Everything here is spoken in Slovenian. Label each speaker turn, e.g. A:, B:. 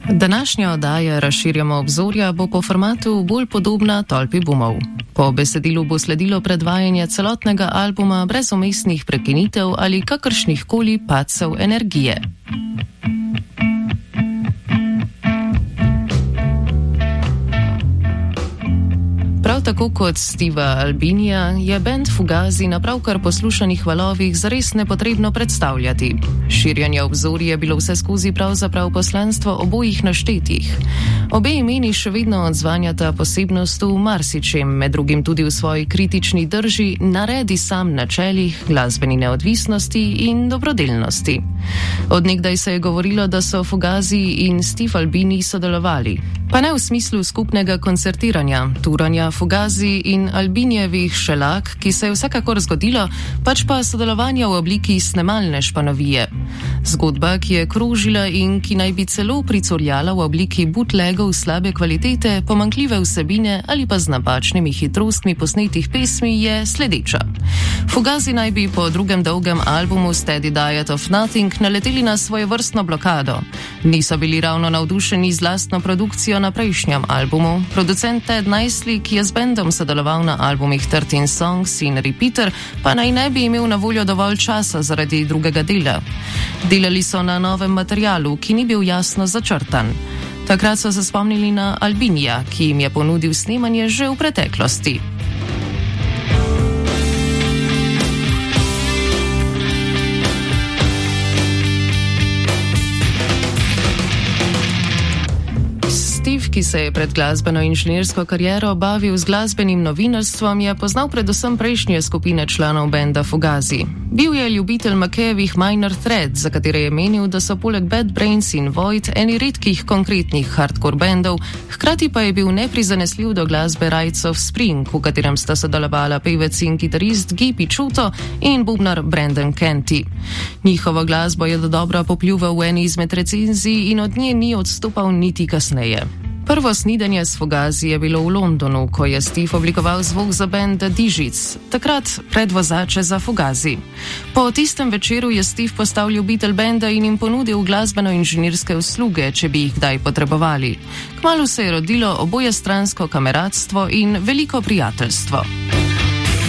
A: Današnja oddaja Razširjamo obzorja bo po formatu bolj podobna Tolpi bumov. Po besedilu bo sledilo predvajanje celotnega albuma brez umestnih prekinitev ali kakršnih koli padcev energije. Prav tako kot Steva Albinija je bend Fugazi na pravkar poslušanih valovih zares nepotrebno predstavljati. Širjenje obzorij je bilo vse skozi pravzaprav poslanstvo obojih naštetih. Obe imeni še vedno odzvanjata posebnost v marsičem, med drugim tudi v svoji kritični drži, naredi sam načelih, glasbeni neodvisnosti in dobrodelnosti. Od nekdaj se je govorilo, da so Fugazi in Steve Albini sodelovali. Pa ne v smislu skupnega koncertiranja, turanja Fugazi in Albinijevih šelak, ki se je vsekakor zgodilo, pač pa sodelovanja v obliki snemalne španovije. Zgodba, ki je krožila in ki naj bi celo pricurljala v obliki bootlegov slabe kvalitete, pomanjkljive vsebine ali pa z napačnimi hitrostmi posnetih pesmi, je sledeča. Fugazi naj bi po drugem dolgem albumu Steady Diet of Nothing naleteli na svojevrstno blokado. Niso bili ravno navdušeni z lastno produkcijo na prejšnjem albumu. Producent Ted Nicely, ki je z bendom sodeloval na albumih 13 Songs in Repeater, pa naj ne bi imel na voljo dovolj časa zaradi drugega dela. Delali so na novem materialu, ki ni bil jasno začrtan. Takrat so se spomnili na Albinija, ki jim je ponudil snemanje že v preteklosti. Steve, ki se je pred glasbeno inženirsko kariero bavil z glasbenim novinarstvom, je poznal predvsem prejšnje skupine članov benda Fugazi. Bil je ljubitelj Mackayjevih Minor Threat, za katere je menil, da so poleg Bad Brains in Void eni redkih konkretnih hardcore bendov, hkrati pa je bil neprizanesljiv do glasbe Rites of Spring, v katerem sta sodelovala pevec in kitarist Guy Picciotto in bubnar Brendan Canty. Njihovo glasbo je dodobra popljuval v eni izmed recenzij in od nje ni odstopal niti kasneje. Prvo snidenje s Fugazi je bilo v Londonu, ko je Steve oblikoval zvok za bend The Digits, takrat predvozače za Fugazi. Po tistem večeru je Steve postal ljubitelj benda in jim ponudil glasbeno-inženirske usluge, če bi jih kdaj potrebovali. Kmalu se je rodilo obojestransko kameratstvo in veliko prijateljstvo.